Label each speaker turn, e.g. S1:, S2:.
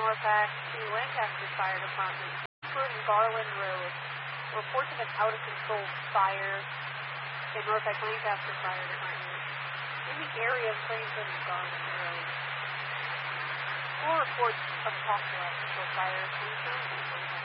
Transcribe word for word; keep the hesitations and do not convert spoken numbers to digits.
S1: Norfolk to Lancaster Fire Department, including Garland Road. Reports of an out-of-control fire in Norfolk Lancaster Fire Department in the area of Frankfort and Garland Road. Four reports of possible out-of-control fires in Frankfort.